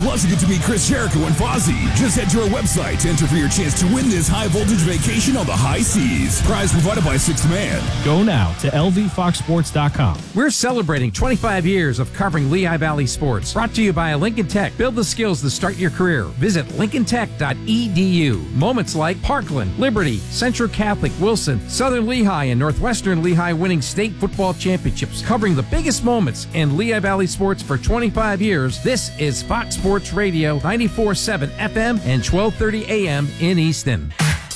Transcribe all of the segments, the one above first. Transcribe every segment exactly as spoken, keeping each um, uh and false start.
Plus, you get to meet Chris Jericho and Fozzy. Just head to our website to enter for your chance to win this high-voltage vacation on the high seas. Prize provided by Sixth Man. Go now to L V fox sports dot com. We're celebrating twenty-five years of covering Lehigh Valley sports. Brought to you by Lincoln Tech. Build the skills to start your career. Visit lincoln tech dot e d u. Moments like Parkland, Liberty, Central Catholic, Wilson, Southern Lehigh, and Northwestern Lehigh winning state football championships. Covering the biggest moments in Lehigh Valley sports for twenty-five years. This is Fox Sports Radio, ninety-four point seven F M and twelve thirty A M in Easton.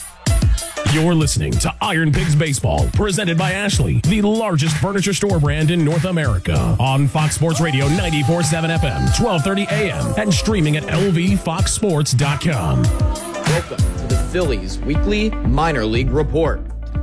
You're listening to Iron Pigs Baseball, presented by Ashley, the largest furniture store brand in North America. On Fox Sports Radio ninety-four point seven F M, twelve thirty A M, and streaming at L V fox sports dot com. Welcome to the Phillies Weekly Minor League Report.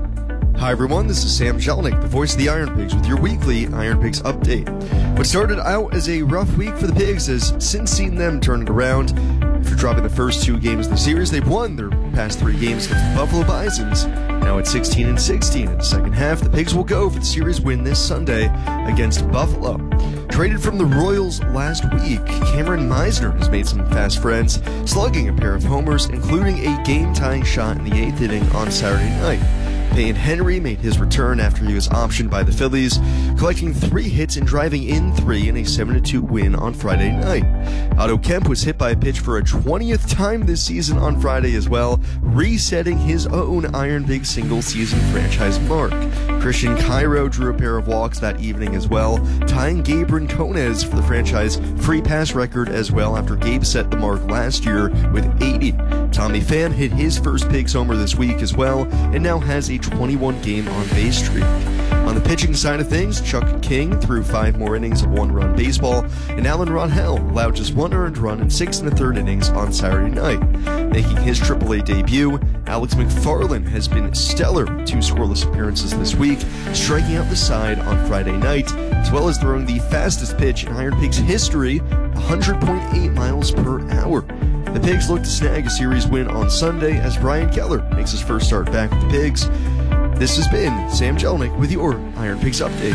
Hi everyone, this is Sam Jelinek, the voice of the Iron Pigs, with your weekly Iron Pigs update. What started out as a rough week for the Pigs has since seen them turn it around. After dropping the first two games of the series, they've won their past three games against the Buffalo Bisons. Now at sixteen and sixteen in the second half, the Pigs will go for the series win this Sunday against Buffalo. Traded from the Royals last week, Cameron Meisner has made some fast friends, slugging a pair of homers, including a game-tying shot in the eighth inning on Saturday night. Payne Henry made his return after he was optioned by the Phillies, collecting three hits and driving in three in a seven to two win on Friday night. Otto Kemp was hit by a pitch for a twentieth time this season on Friday as well, resetting his own Iron Pig single-season franchise mark. Christian Cairo drew a pair of walks that evening as well, tying Gabe Rinconez for the franchise free pass record as well after Gabe set the mark last year with eighty. Tommy Pham hit his first Pigs homer this week as well, and now has a twenty-one game on-base streak. On the pitching side of things, Chuck King threw five more innings of one-run baseball, and Alan Ronhell allowed just one earned run in six and a third innings on Saturday night. Making his triple A debut, Alex McFarland has been stellar with two scoreless appearances this week, striking out the side on Friday night, as well as throwing the fastest pitch in Iron Pigs history, one hundred point eight miles per hour. The Pigs look to snag a series win on Sunday as Brian Keller makes his first start back with the Pigs. This has been Sam Jelinek with your Iron Pigs update.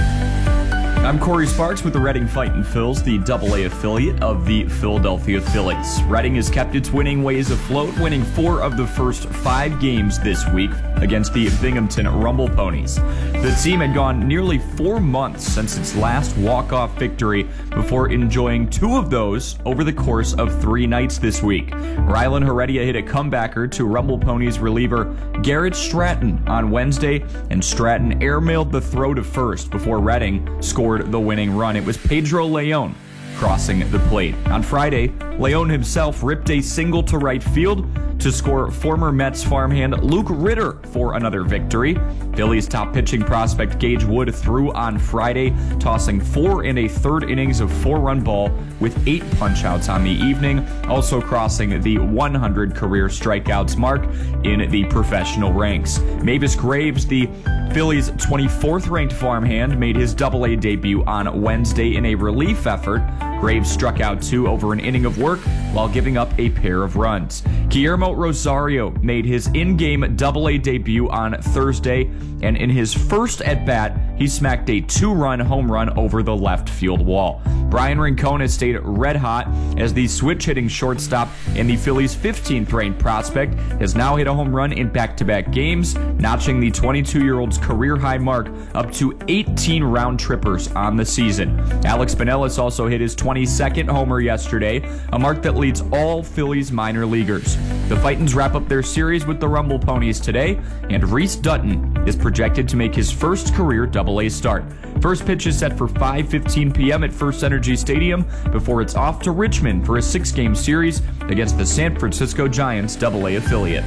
I'm Corey Sparks with the Reading Fightin' Phils, the double A affiliate of the Philadelphia Phillies. Reading has kept its winning ways afloat, winning four of the first five games this week against the Binghamton Rumble Ponies. The team had gone nearly four months since its last walk-off victory before enjoying two of those over the course of three nights this week. Rylan Heredia hit a comebacker to Rumble Ponies reliever Garrett Stratton on Wednesday, and Stratton airmailed the throw to first before Reading scored the winning run. It was Pedro Leon crossing the plate. On Friday, Leon himself ripped a single to right field to score former Mets farmhand Luke Ritter for another victory. Phillies top pitching prospect Gage Wood threw on Friday, tossing four and a third innings of four-run ball with eight punch-outs on the evening, also crossing the one hundred career strikeouts mark in the professional ranks. Mavis Graves, the Phillies' twenty-fourth ranked farmhand, made his double A debut on Wednesday in a relief effort. Graves struck out two over an inning of work while giving up a pair of runs. Guillermo Rosario made his in-game double A debut on Thursday, and in his first at-bat, he smacked a two-run home run over the left field wall. Brian Rincon stayed red hot as the switch-hitting shortstop and the Phillies' fifteenth ranked prospect has now hit a home run in back-to-back games, notching the twenty-two-year-old's career-high mark up to eighteen round trippers on the season. Alex Binelas also hit his twenty-second homer yesterday, a mark that leads all Phillies minor leaguers. The Fightins wrap up their series with the Rumble Ponies today, and Reese Dutton is projected to make his first career double A start. First pitch is set for five fifteen p.m. at First Energy Stadium before it's off to Richmond for a six-game series against the San Francisco Giants double A affiliate.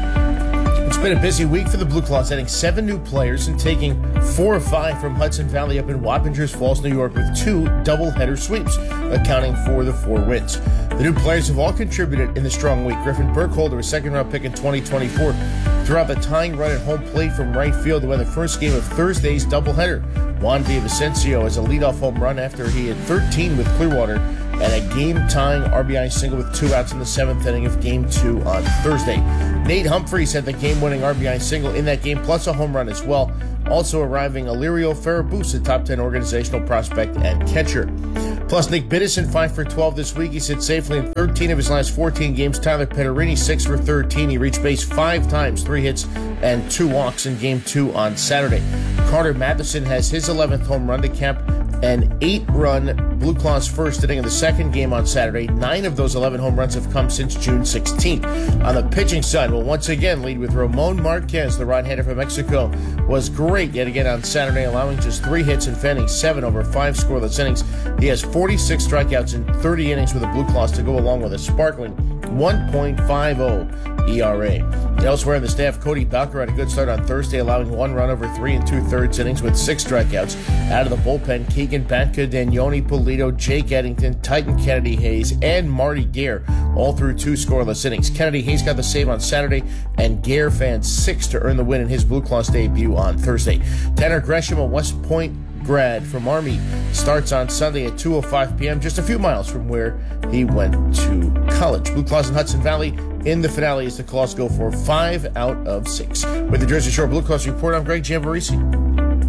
It's been a busy week for the Blue Claws, adding seven new players and taking four or five from Hudson Valley up in Wappingers Falls, New York, with two doubleheader sweeps, accounting for the four wins. The new players have all contributed in the strong week. Griffin Burkholder, a second-round pick in twenty twenty-four, threw up a tying run at home plate from right field to win the first game of Thursday's doubleheader. Juan Villavicencio has a leadoff home run after he had thirteen with Clearwater and a game-tying R B I single with two outs in the seventh inning of Game two on Thursday. Nate Humphreys had the game-winning R B I single in that game, plus a home run as well. Also arriving, Alirio Farabus, a top ten organizational prospect and catcher. Plus, Nick Biddison, five for twelve this week. He's hit safely in thirteen of his last fourteen games. Tyler Petterini, six for thirteen. He reached base five times, three hits and two walks in game two on Saturday. Carter Matheson has his eleventh home run to cap an eight-run Blue Claws first inning of the second game on Saturday. Nine of those eleven home runs have come since June sixteenth. On the pitching side, we'll once again lead with Ramon Marquez. The right-hander from Mexico was great yet again on Saturday, allowing just three hits and fanning seven over five scoreless innings. He has forty-six strikeouts in thirty innings with the Blue Claws to go along with a sparkling one point five oh E R A. Elsewhere in the staff, Cody Belker had a good start on Thursday, allowing one run over three and two-thirds innings with six strikeouts. Out of the bullpen, Keegan Batka, Danioni Polito, Jake Eddington, Titan Kennedy Hayes, and Marty Gare, all through two scoreless innings. Kennedy Hayes got the save on Saturday, and Gare fanned six to earn the win in his Blue Claws debut on Thursday. Tanner Gresham, a West Point grad from Army, starts on Sunday at two oh five p.m., just a few miles from where he went to college. Blue Claws in Hudson Valley in the finale as the Claws go for five out of six. With the Jersey Shore Blue Claws report, I'm Greg Giambarisi.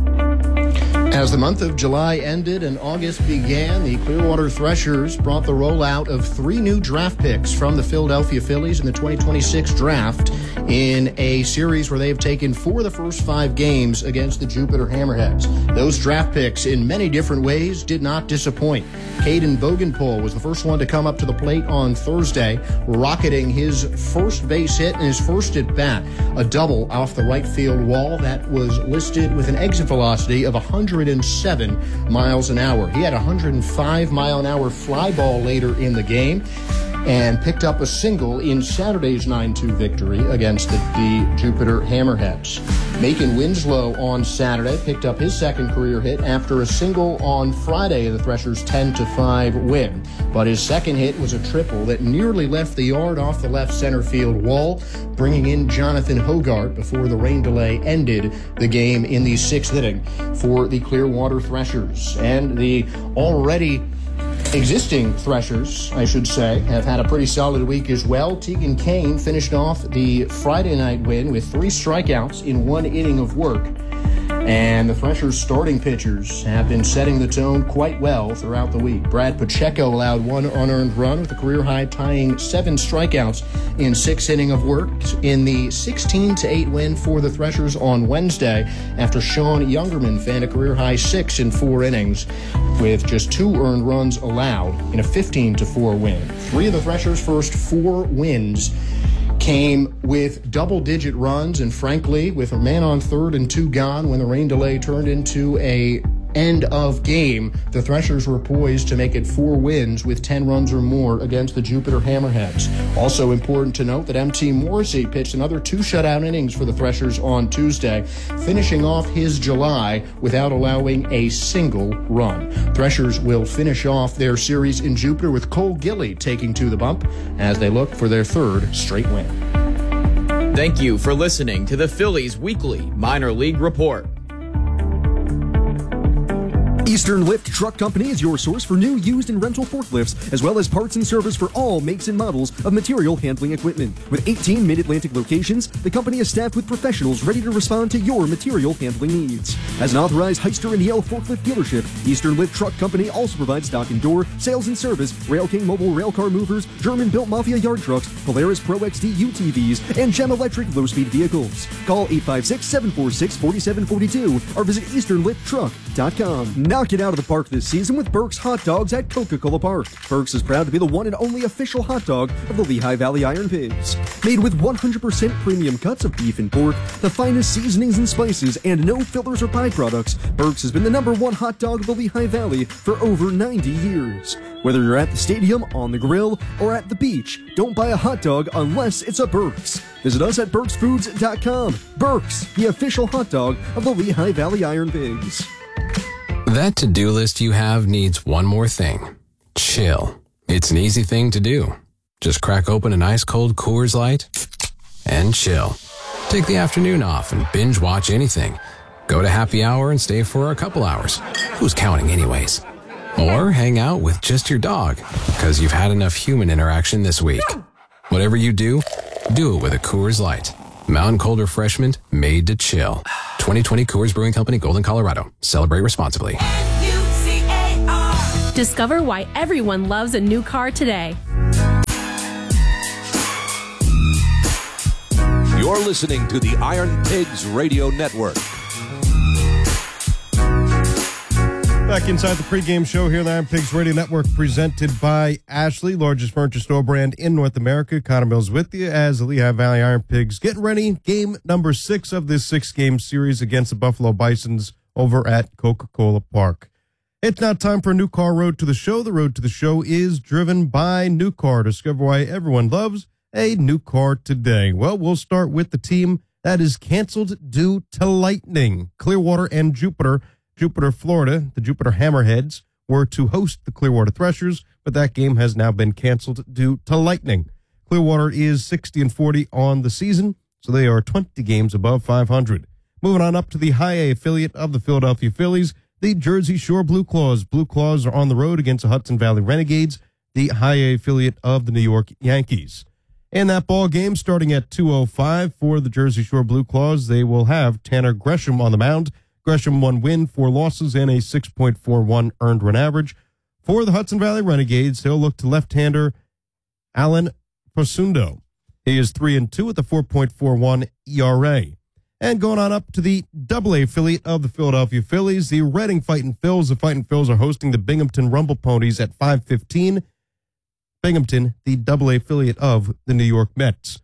As the month of July ended and August began, the Clearwater Threshers brought the rollout of three new draft picks from the Philadelphia Phillies in the twenty twenty-six draft in a series where they have taken four of the first five games against the Jupiter Hammerheads. Those draft picks, in many different ways, did not disappoint. Caden Bogenpol was the first one to come up to the plate on Thursday, rocketing his first base hit and his first at bat, a double off the right field wall that was listed with an exit velocity of one hundred seven miles an hour. He had a one hundred five mile an hour fly ball later in the game and picked up a single in Saturday's nine two victory against the, the Jupiter Hammerheads. Macon Winslow on Saturday picked up his second career hit after a single on Friday, the Threshers' ten to five win. But his second hit was a triple that nearly left the yard off the left center field wall, bringing in Jonathan Hogart before the rain delay ended the game in the sixth inning for the Clearwater Threshers. And the already existing Threshers, I should say, have had a pretty solid week as well. Tegan Kane finished off the Friday night win with three strikeouts in one inning of work. And the Threshers' starting pitchers have been setting the tone quite well throughout the week. Brad Pacheco allowed one unearned run with a career-high tying seven strikeouts in six innings of work in the sixteen to eight win for the Threshers on Wednesday after Sean Youngerman fanned a career-high six in four innings with just two earned runs allowed in a fifteen to four win. Three of the Threshers' first four wins came with double-digit runs, and frankly, with a man on third and two gone when the rain delay turned into a end of game, the Threshers were poised to make it four wins with ten runs or more against the Jupiter Hammerheads. Also important to note that M T Morrissey pitched another two shutout innings for the Threshers on Tuesday, finishing off his July without allowing a single run. Threshers will finish off their series in Jupiter with Cole Gilley taking to the bump as they look for their third straight win. Thank you for listening to the Phillies Weekly Minor League Report. Eastern Lift Truck Company is your source for new, used, and rental forklifts, as well as parts and service for all makes and models of material handling equipment. With eighteen Mid-Atlantic locations, the company is staffed with professionals ready to respond to your material handling needs. As an authorized Hyster and Yale forklift dealership, Eastern Lift Truck Company also provides stock and door, sales and service, Rail King mobile railcar movers, German-built Mafia yard trucks, Polaris Pro X D U T Vs, and Gem Electric low-speed vehicles. Call eight five six, seven four six, four seven four two or visit eastern lift truck dot com. Knock it out of the park this season with Burke's Hot Dogs at Coca-Cola Park. Burke's is proud to be the one and only official hot dog of the Lehigh Valley Iron Pigs. Made with one hundred percent premium cuts of beef and pork, the finest seasonings and spices, and no fillers or byproducts, Burke's has been the number one hot dog of the Lehigh Valley for over ninety years. Whether you're at the stadium, on the grill, or at the beach, don't buy a hot dog unless it's a Burke's. Visit us at burks foods dot com. Burke's, the official hot dog of the Lehigh Valley Iron Pigs. That to-do list you have needs one more thing. Chill. It's an easy thing to do. Just crack open an ice-cold Coors Light and chill. Take the afternoon off and binge watch anything. Go to happy hour and stay for a couple hours. Who's counting anyways? Or hang out with just your dog, because you've had enough human interaction this week. Whatever you do, do it with a Coors Light. Mountain cold refreshment made to chill. twenty twenty Coors Brewing Company, Golden, Colorado. Celebrate responsibly. Discover why everyone loves a new car today. You're listening to the Iron Pigs Radio Network. Back inside the pregame show here on the Iron Pigs Radio Network, presented by Ashley, largest furniture store brand in North America. Connor Mills with you as the Lehigh Valley Iron Pigs getting ready. Game number six of this six-game series against the Buffalo Bisons over at Coca-Cola Park. It's now time for a new car road to the show. The road to the show is driven by New Car. Discover why everyone loves a new car today. Well, we'll start with the team that is canceled due to lightning. Clearwater and Jupiter. Jupiter, Florida, the Jupiter Hammerheads were to host the Clearwater Threshers, but that game has now been canceled due to lightning. Clearwater is sixty and forty on the season, so they are twenty games above five hundred. Moving on up to the high A affiliate of the Philadelphia Phillies, the Jersey Shore Blue Claws. Blue Claws are on the road against the Hudson Valley Renegades, the high A affiliate of the New York Yankees. In that ball game, starting at two oh five for the Jersey Shore Blue Claws, they will have Tanner Gresham on the mound. Gresham, one win, four losses, and a six point four one earned run average. For the Hudson Valley Renegades, they'll look to left-hander Alan Pasundo. He is three and two with a four point four one E R A. And going on up to the double A affiliate of the Philadelphia Phillies, the Reading Fightin' Phils. The Fightin' Phils are hosting the Binghamton Rumble Ponies at five fifteen. Binghamton, the double A affiliate of the New York Mets.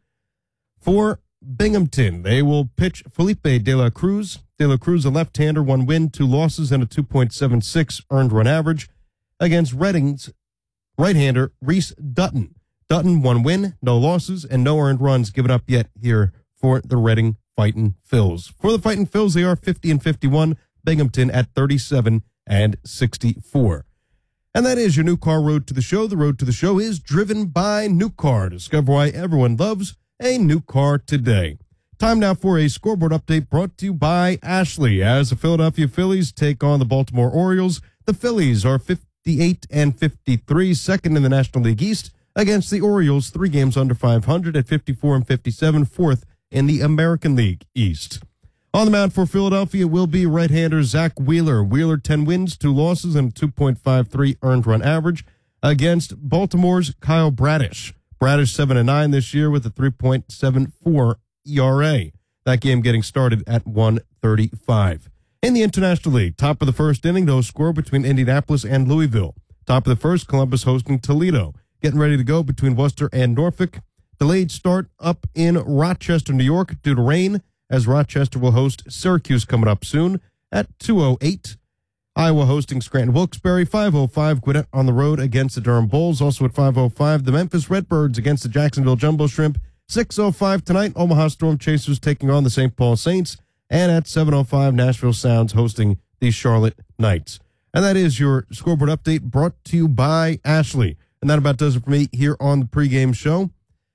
For Binghamton, they will pitch Felipe De La Cruz. De La Cruz, a left-hander, one win, two losses, and a two point seven six earned run average against Reading's right-hander, Reese Dutton. Dutton, one win, no losses, and no earned runs given up yet here for the Reading Fightin' Phils. For the Fightin' Phils, they are fifty and fifty-one, Binghamton at thirty-seven and sixty-four. And that is your new car road to the show. The road to the show is driven by New Car. Discover why everyone loves a new car today. Time now for a scoreboard update brought to you by Ashley. As the Philadelphia Phillies take on the Baltimore Orioles, the Phillies are fifty-eight and fifty-three, second in the National League East, against the Orioles, three games under five hundred at fifty-four and fifty-seven, fourth in the American League East. On the mound for Philadelphia will be right-hander Zach Wheeler. Wheeler, ten wins, two losses, and a two point five three earned run average against Baltimore's Kyle Bradish. Bradish, seven and nine this year with a three point seven four E R A. That game getting started at one thirty-five. In the International League, top of the first inning, no score between Indianapolis and Louisville. Top of the first, Columbus hosting Toledo. Getting ready to go between Worcester and Norfolk. Delayed start up in Rochester, New York due to rain, as Rochester will host Syracuse coming up soon at two oh eight. Iowa hosting Scranton Wilkes-Barre, five oh five. Gwinnett on the road against the Durham Bulls. Also at five oh five, the Memphis Redbirds against the Jacksonville Jumbo Shrimp. six oh five tonight, Omaha Storm Chasers taking on the Saint Paul Saints. And at seven oh five, Nashville Sounds hosting the Charlotte Knights. And that is your scoreboard update brought to you by Ashley. And that about does it for me here on the pregame show.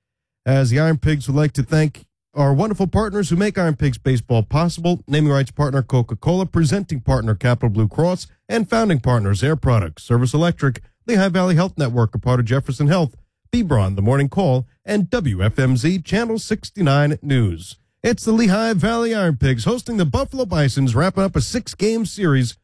As the Iron Pigs would like to thank our wonderful partners who make Iron Pigs baseball possible. Naming rights partner Coca-Cola, presenting partner Capital Blue Cross, and founding partners Air Products, Service Electric, Lehigh Valley Health Network, a part of Jefferson Health, Bebron, The Morning Call, and W F M Z Channel sixty-nine News. It's the Lehigh Valley Iron Pigs hosting the Buffalo Bisons, wrapping up a six-game series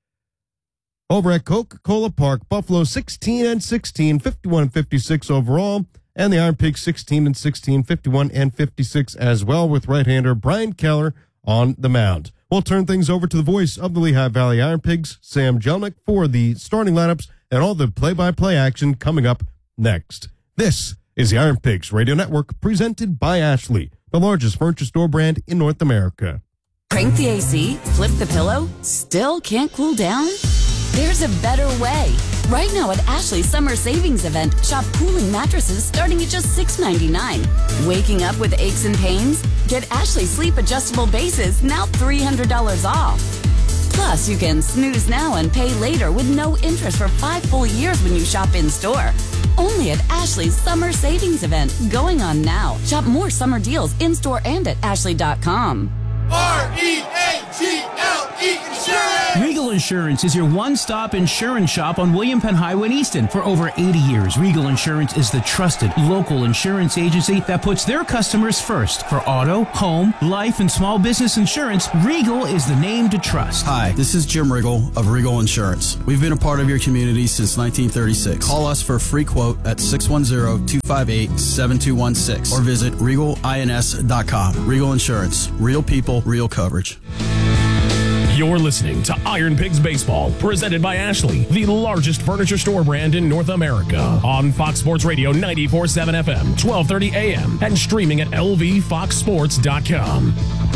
over at Coca-Cola Park. Buffalo sixteen and sixteen, fifty-one and fifty-six overall. And the Iron Pigs sixteen and sixteen, fifty-one and fifty-six as well, with right-hander Brian Keller on the mound. We'll turn things over to the voice of the Lehigh Valley Iron Pigs, Sam Jelnick, for the starting lineups and all the play-by-play action coming up next. This is the Iron Pigs Radio Network, presented by Ashley, the largest furniture store brand in North America. Crank the A C, flip the pillow, still can't cool down? There's a better way. Right now at Ashley's Summer Savings Event, shop cooling mattresses starting at just six ninety-nine. Waking up with aches and pains? Get Ashley Sleep Adjustable Bases, now three hundred dollars off. Plus, you can snooze now and pay later with no interest for five full years when you shop in-store. Only at Ashley's Summer Savings Event, going on now. Shop more summer deals in-store and at ashley dot com. R E A G L E Insurance! Regal Insurance is your one-stop insurance shop on William Penn Highway in Easton. For over eighty years, Regal Insurance is the trusted local insurance agency that puts their customers first. For auto, home, life, and small business insurance, Regal is the name to trust. Hi, this is Jim Riggle of Regal Insurance. We've been a part of your community since nineteen thirty-six. Call us for a free quote at six one zero, two five eight, seven two one six or visit regal ins dot com. Regal Insurance. Real people, real coverage. You're listening to Iron Pigs Baseball, presented by Ashley, the largest furniture store brand in North America. On Fox Sports Radio ninety-four point seven F M, twelve thirty A M, and streaming at L V fox sports dot com.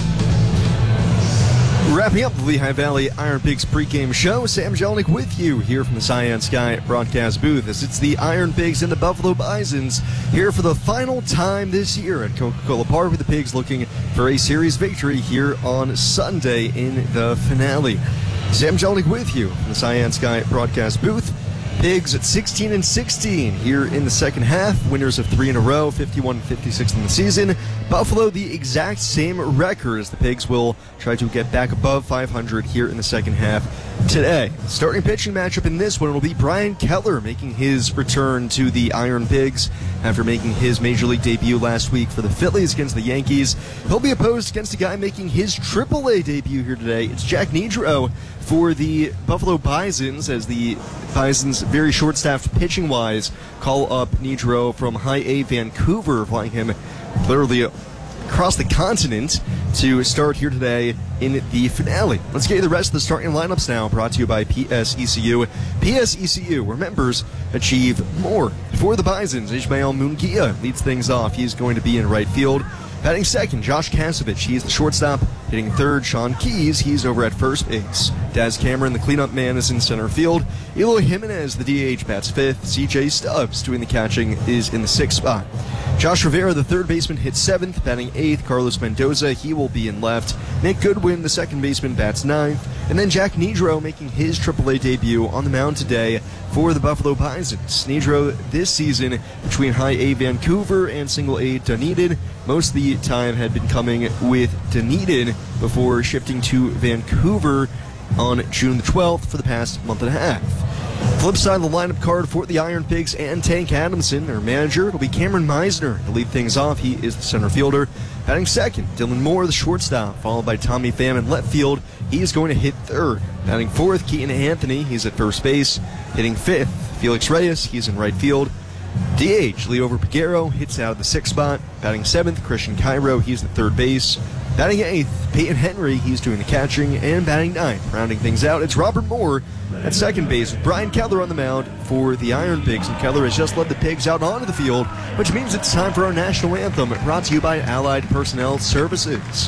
Wrapping up the Lehigh Valley Iron Pigs pregame show, Sam Jelinek with you here from the Cyan Sky broadcast booth as it's the Iron Pigs and the Buffalo Bisons here for the final time this year at Coca-Cola Park, with the Pigs looking for a series victory here on Sunday in the finale. Sam Jelinek with you from the Cyan Sky broadcast booth. Pigs at sixteen and sixteen here in the second half, winners of three in a row, fifty-one fifty-six in the season. Buffalo, the exact same record as the Pigs will try to get back above five hundred here in the second half today. Starting pitching matchup in this one will be Brian Keller making his return to the Iron Pigs after making his Major League debut last week for the Phillies against the Yankees. He'll be opposed against a guy making his triple A debut here today. It's Jack Nedro for the Buffalo Bisons, as the Bisons, very short-staffed pitching-wise, call up Nedro from High A Vancouver, flying him literally across the continent to start here today in the finale. Let's get you the rest of the starting lineups now, brought to you by P S E C U. P S E C U, where members achieve more. For the Bisons, Ismael Munguia leads things off. He's going to be in right field. Batting second, Josh Kasevich. He's the shortstop. Hitting third, Sean Keys. He's over at first base. Daz Cameron, the cleanup man, is in center field. Eloy Jimenez, the D H, bats fifth. C J Stubbs, doing the catching, is in the sixth spot. Josh Rivera, the third baseman, hits seventh. Batting eighth, Carlos Mendoza. He will be in left. Nick Goodwin, the second baseman, bats ninth. And then Jack Nedro making his triple A debut on the mound today for the Buffalo Bisons. Nedro this season between High A Vancouver and Single A Dunedin. Most of the time had been coming with Dunedin before shifting to Vancouver on June the twelfth for the past month and a half. Flip side of the lineup card for the Iron Pigs and Tank Adamson. Their manager will be Cameron Meisner to lead things off. He is the center fielder. Batting second, Dylan Moore, the shortstop, followed by Tommy Pham in left field. He is going to hit third. Batting fourth, Keaton Anthony. He's at first base. Hitting fifth, Felix Reyes. He's in right field. D H, Leo Verpagero hits out of the sixth spot. Batting seventh, Christian Cairo. He's at third base. Batting eighth, Peyton Henry. He's doing the catching. And batting ninth, rounding things out, it's Robert Moore at second base with Brian Keller on the mound for the Iron Pigs. And Keller has just led the Pigs out onto the field, which means it's time for our national anthem, brought to you by Allied Personnel Services.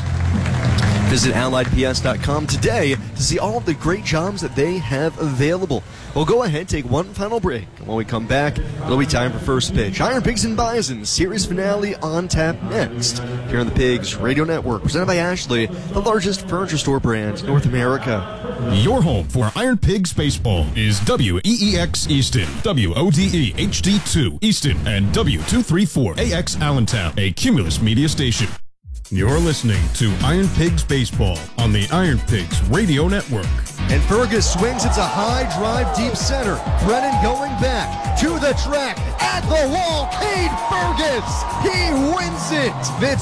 Visit allied p s dot com today to see all of the great jobs that they have available. We'll go ahead, take one final break, and when we come back, it'll be time for first pitch. Iron Pigs and Bison series finale on tap next here on the Pigs Radio Network, presented by Ashley, the largest furniture store brand in North America. Your home for Iron Pigs baseball is W E E X Easton, W O D E H D two Easton, and W two thirty-four A X Allentown, a Cumulus media station. You're listening to Iron Pigs Baseball on the Iron Pigs Radio Network. And Fergus swings. It's a high drive deep center. Brennan going back to the track at the wall. Cade Fergus. He wins it. It's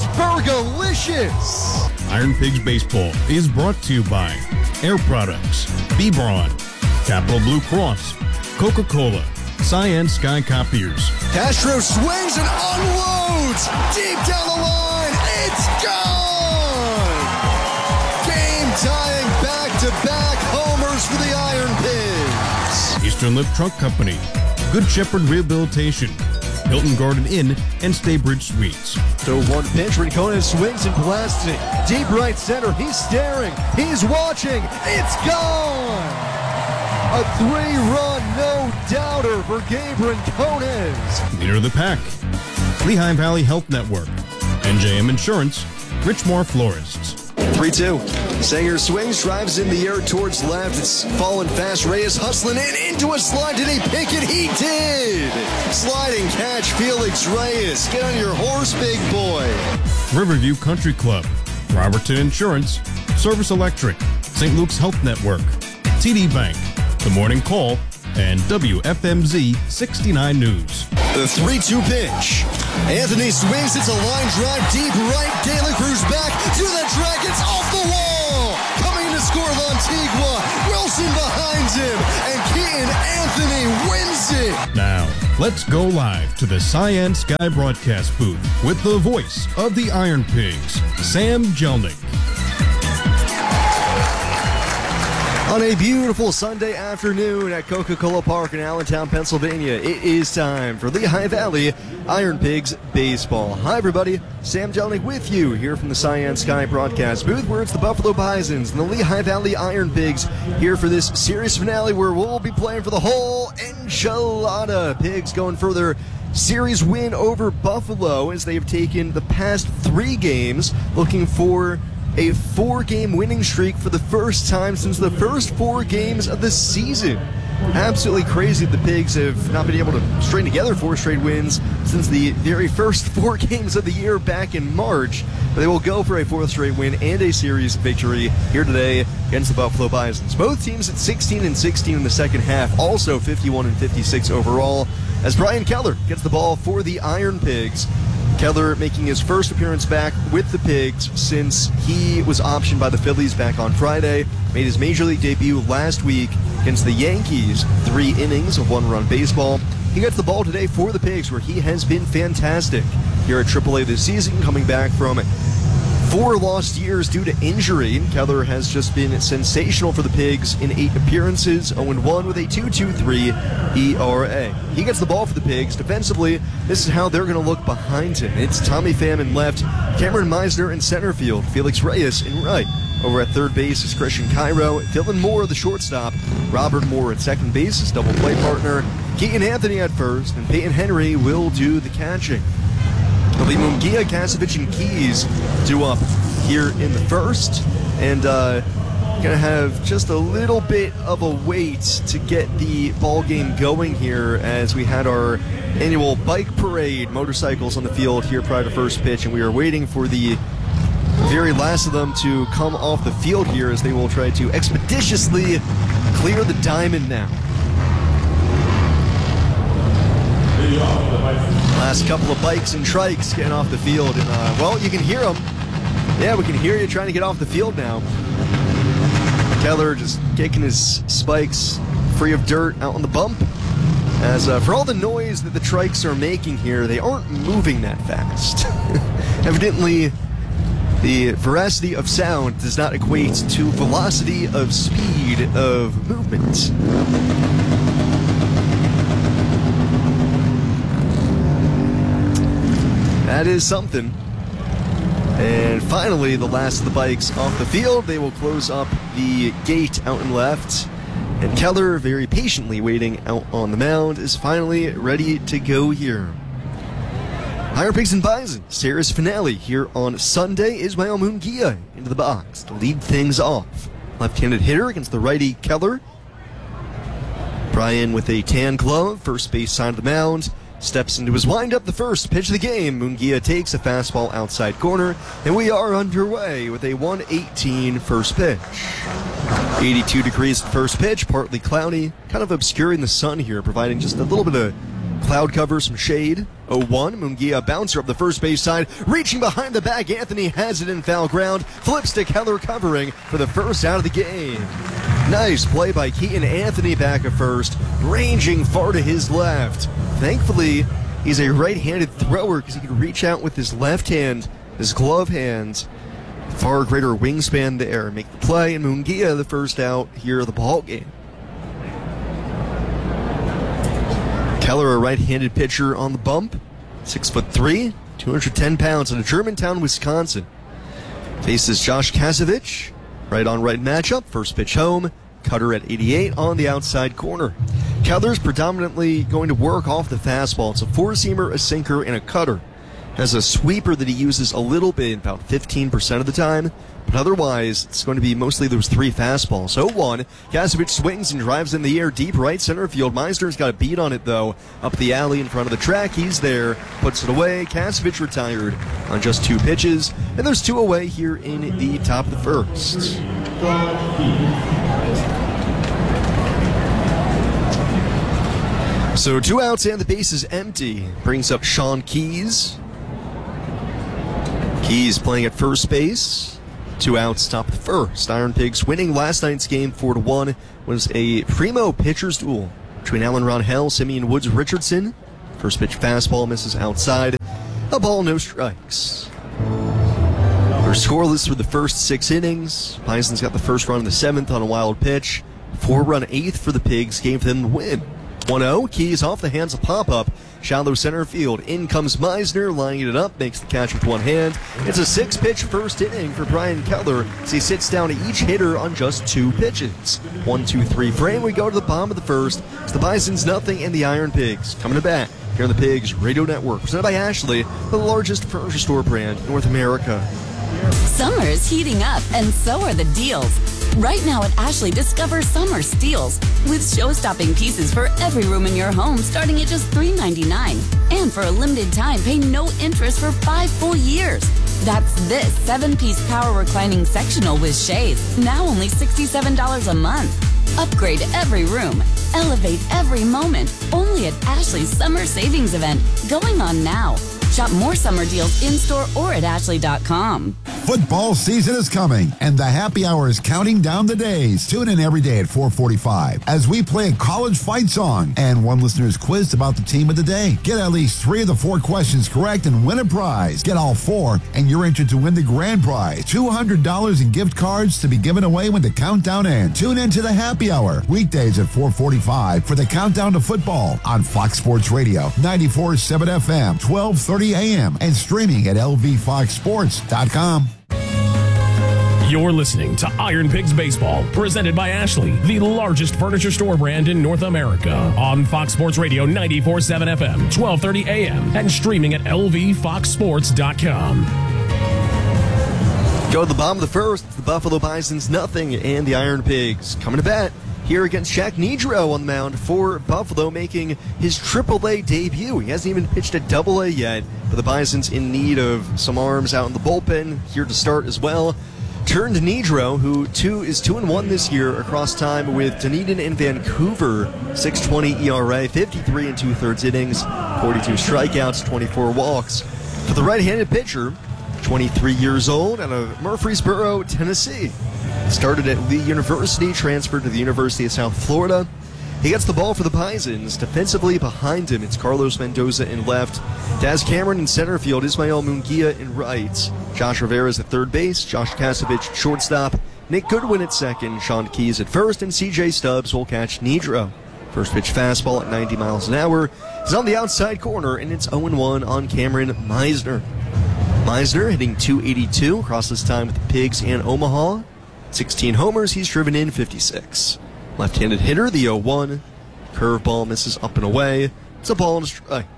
Fergalicious. Iron Pigs Baseball is brought to you by Air Products, B-Braun, Capital Blue Cross, Coca-Cola, Cyan Sky Copiers. Castro swings and unloads deep down the line. It's gone! Game tying back-to-back homers for the Iron Pigs. Eastern Lift Truck Company, Good Shepherd Rehabilitation, Hilton Garden Inn, and Staybridge Suites. So one pitch, Rincon swings and blasts it. Deep right center, he's staring, he's watching, it's gone! A three-run no-doubter for Gabe Rincones. Leader of the pack, Lehigh Valley Health Network, N J M Insurance, Richmore Florists. three two. Sanger swings, drives in the air towards left. It's falling fast. Reyes hustling in into a slide. Did he pick it? He did! Sliding catch, Felix Reyes. Get on your horse, big boy. Riverview Country Club, Robertson Insurance, Service Electric, Saint Luke's Health Network, T D Bank, The Morning Call, and W F M Z sixty-nine News. The three two pitch. Anthony swings. It's a line drive deep right. Galen Cruz back to the Dragons off the wall. Coming to score Lantigua. Wilson behind him. And Keaton Anthony wins it. Now, let's go live to the Cyan Sky broadcast booth with the voice of the Iron Pigs, Sam Jelnick. On a beautiful Sunday afternoon at Coca-Cola Park in Allentown, Pennsylvania, it is time for Lehigh Valley Iron Pigs baseball. Hi, everybody. Sam Jelnick with you here from the Cyan Sky broadcast booth, where it's the Buffalo Bisons and the Lehigh Valley Iron Pigs here for this series finale, where we'll be playing for the whole enchilada. Pigs going for their series win over Buffalo as they have taken the past three games, looking for a four-game winning streak for the first time since the first four games of the season. Absolutely crazy the Pigs have not been able to string together four straight wins since the very first four games of the year back in March. But they will go for a fourth straight win and a series victory here today against the Buffalo Bisons. Both teams at sixteen and sixteen in the second half, also fifty-one and fifty-six overall, as Brian Keller gets the ball for the Iron Pigs. Keller making his first appearance back with the Pigs since he was optioned by the Phillies back on Friday. Made his Major League debut last week against the Yankees. Three innings of one-run baseball. He gets the ball today for the Pigs, where he has been fantastic here at triple A this season, coming back from four lost years due to injury. Keller has just been sensational for the Pigs in eight appearances, oh and one with a two point two three E R A. He gets the ball for the Pigs. Defensively, this is how they're going to look behind him. It's Tommy Pham in left, Cameron Meisner in center field, Felix Reyes in right. Over at third base is Christian Cairo, Dylan Moore, the shortstop, Robert Moore at second base, his double play partner, Keaton Anthony at first, and Peyton Henry will do the catching. It'll be Munguia, Kasevich, and Keys due up here in the first. And uh, going to have just a little bit of a wait to get the ball game going here, as we had our annual bike parade, motorcycles on the field here prior to first pitch, and we are waiting for the very last of them to come off the field here, as they will try to expeditiously clear the diamond now. Last couple of bikes and trikes getting off the field, and uh, well, you can hear them. Yeah, we can hear you trying to get off the field now. Keller just kicking his spikes free of dirt out on the bump. As uh, for all the noise that the trikes are making here, they aren't moving that fast. Evidently, the veracity of sound does not equate to velocity of speed of movement. That is something. And finally, the last of the bikes off the field. They will close up the gate out and left. And Keller, very patiently waiting out on the mound, is finally ready to go here. Iron Pigs and Bison, series finale here on Sunday. Ismael Munguia into the box to lead things off. Left-handed hitter against the righty Keller. Brian with a tan glove, first base side of the mound. Steps into his windup, the first pitch of the game. Munguia takes a fastball outside corner, and we are underway with a one eighteen first pitch. eighty-two degrees first pitch, partly cloudy, kind of obscuring the sun here, providing just a little bit of cloud cover, some shade. oh one, Munguia bouncer up the first base side, reaching behind the bag. Anthony has it in foul ground, flips to Keller covering for the first out of the game. Nice play by Keaton Anthony back at first, ranging far to his left. Thankfully, he's a right-handed thrower because he can reach out with his left hand, his glove hand. Far greater wingspan there. Make the play, and Munguia the first out here of the ball game. Keller, a right-handed pitcher on the bump. Six foot three, two hundred ten pounds, out of Germantown, Wisconsin. Faces Josh Kasevich. Right on right matchup. First pitch home. Cutter at eighty-eight on the outside corner. Keller's predominantly going to work off the fastball. It's a four-seamer, a sinker, and a cutter. Has a sweeper that he uses a little bit, about fifteen percent of the time. But otherwise, it's going to be mostly those three fastballs. oh one, Kasevich swings and drives in the air deep right center field. Meisner's got a beat on it, though, up the alley in front of the track. He's there, puts it away. Kasevich retired on just two pitches. And there's two away here in the top of the first. So two outs and the base is empty. Brings up Sean Keys. Keys playing at first base. Two outs, top of the first. Iron Pigs winning last night's game four to one. Was a primo pitcher's duel between Alan Ronhell, Simeon Woods Richardson. First pitch fastball misses outside. A ball, no strikes. They're scoreless for the first six innings. Bison's got the first run in the seventh on a wild pitch. Four-run eighth for the Pigs gave them the win. one oh, Keys off the hands of pop-up. Shallow center field. In comes Meisner, lining it up, makes the catch with one hand. It's a six-pitch first inning for Brian Keller as he sits down to each hitter on just two pitches. One, two, three frame. We go to the bottom of the first. It's the Bisons nothing and the Iron Pigs coming to bat here on the Pigs Radio Network. Presented by Ashley, the largest furniture store brand in North America. Summer is heating up, and so are the deals. Right now at Ashley, discover summer steals with show-stopping pieces for every room in your home starting at just three ninety-nine. And for a limited time, pay no interest for five full years. That's this seven-piece power reclining sectional with shades, now only sixty-seven dollars a month. Upgrade every room, elevate every moment, only at Ashley's Summer Savings Event, going on now. Shop more summer deals in-store or at ashley dot com. Football season is coming, and the happy hour is counting down the days. Tune in every day at four forty-five as we play a college fight song, and one listener is quizzed about the team of the day. Get at least three of the four questions correct and win a prize. Get all four, and you're entered to win the grand prize, two hundred dollars in gift cards to be given away when the countdown ends. Tune in to the happy hour, weekdays at four forty-five for the countdown to football on Fox Sports Radio, ninety-four point seven F M, twelve thirty A M, and streaming at L V fox sports dot com. You're listening to Iron Pigs Baseball, presented by Ashley, the largest furniture store brand in North America, on Fox Sports Radio ninety-four point seven F M, twelve thirty A M, and streaming at L V fox sports dot com. Go to the bottom of the first. It's the Buffalo Bisons nothing, and the Iron Pigs coming to bat here against Jack Nedro on the mound for Buffalo, making his triple A debut. He hasn't even pitched a double A yet, but the Bisons in need of some arms out in the bullpen, here to start as well. Turned Nedro, who two is two and one this year across time with Dunedin and Vancouver, six twenty E R A, fifty-three and two-thirds innings, forty-two strikeouts, twenty-four walks. For the right-handed pitcher, twenty-three years old, out of Murfreesboro, Tennessee. Started at Lee University, transferred to the University of South Florida. He gets the ball for the Bisons. Defensively behind him, it's Carlos Mendoza in left, Daz Cameron in center field, Ismael Munguia in right, Josh Rivera's at third base, Josh Kasevich shortstop, Nick Goodwin at second, Sean Keys at first, and C J Stubbs will catch Nedro. First pitch fastball at ninety miles an hour is on the outside corner, and it's oh and one on Cameron Meisner. Meisner hitting two eighty-two across this time with the Pigs and Omaha. sixteen homers, he's driven in fifty-six. Left-handed hitter, the oh one. Curveball misses up and away. It's a ball and a strike.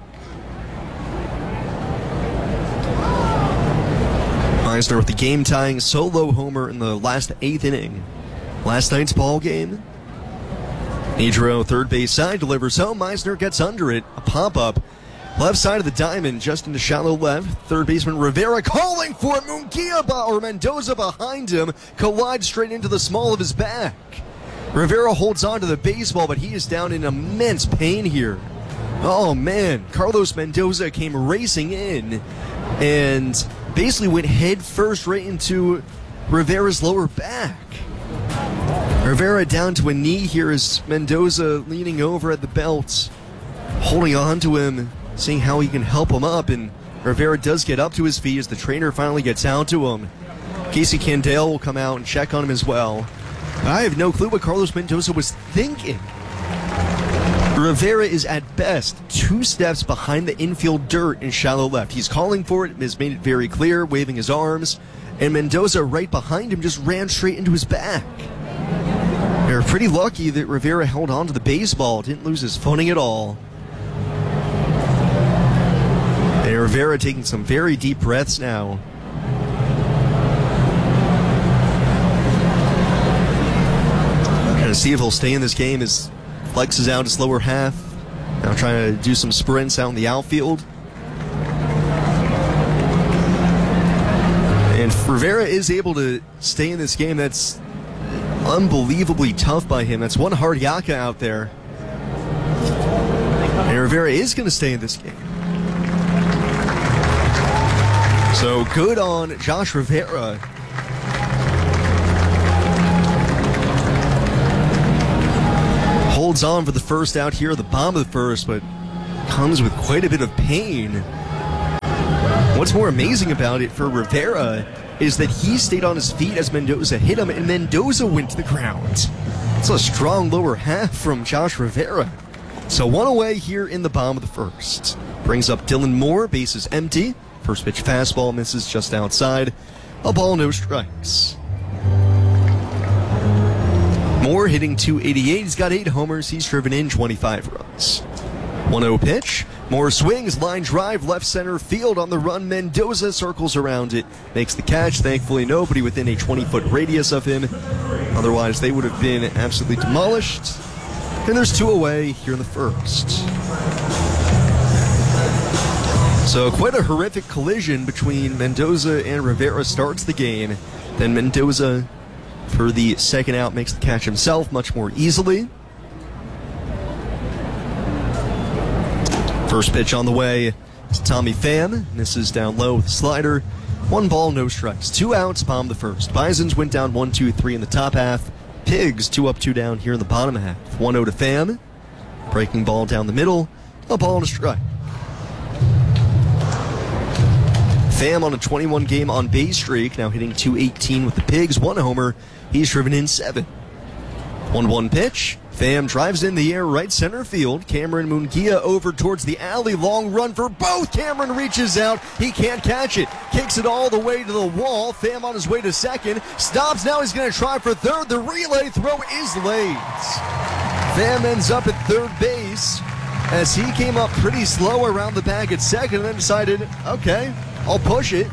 Meisner with the game-tying solo homer in the last eighth inning. Last night's ball game. Nedro, third base side, delivers home. Meisner gets under it. A pop-up. Left side of the diamond, just into shallow left. Third baseman Rivera calling for Munguia, or Mendoza behind him. Collides straight into the small of his back. Rivera holds on to the baseball, but he is down in immense pain here. Oh, man. Carlos Mendoza came racing in and basically went head first right into Rivera's lower back. Rivera down to a knee here as Mendoza leaning over at the belt, holding on to him, seeing how he can help him up, and Rivera does get up to his feet as the trainer finally gets out to him. Casey Candale will come out and check on him as well. I have no clue what Carlos Mendoza was thinking. Rivera is at best two steps behind the infield dirt in shallow left. He's calling for it, has made it very clear, waving his arms, and Mendoza right behind him just ran straight into his back. They're pretty lucky that Rivera held on to the baseball, didn't lose his footing at all. They're Rivera taking some very deep breaths now. Trying to see if he'll stay in this game as flexes out his lower half. Now trying to do some sprints out in the outfield. And Rivera is able to stay in this game. That's unbelievably tough by him. That's one hard yaka out there. And Rivera is going to stay in this game. So good on Josh Rivera. Holds on for the first out here, the bottom of the first, but comes with quite a bit of pain. What's more amazing about it for Rivera is that he stayed on his feet as Mendoza hit him, and Mendoza went to the ground. It's a strong lower half from Josh Rivera. So one away here in the bottom of the first. Brings up Dylan Moore, base is empty. First pitch fastball misses just outside. A ball, no strikes. Moore hitting two eighty-eight. He's got eight homers. He's driven in twenty-five runs. one oh pitch. Moore swings, line drive, left center field on the run. Mendoza circles around it, makes the catch. Thankfully, nobody within a twenty-foot radius of him. Otherwise, they would have been absolutely demolished. And there's two away here in the first. So quite a horrific collision between Mendoza and Rivera starts the game. Then Mendoza, for the second out, makes the catch himself much more easily. First pitch on the way to Tommy Pham. Misses down low with a slider. One ball, no strikes. Two outs, bottom of the first. Bisons went down one, two, three in the top half. Pigs, two up, two down here in the bottom half. one oh to Pham. Breaking ball down the middle. A ball and a strike. Pham on a twenty-one game on base streak, now hitting two eighteen with the Pigs. One homer. He's driven in seven. one one pitch. Pham drives in the air, right center field. Cameron Munguia over towards the alley. Long run for both. Cameron reaches out. He can't catch it. Kicks it all the way to the wall. Pham on his way to second. Stops. Now he's going to try for third. The relay throw is late. Pham ends up at third base as he came up pretty slow around the bag at second and then decided, okay, I'll push it.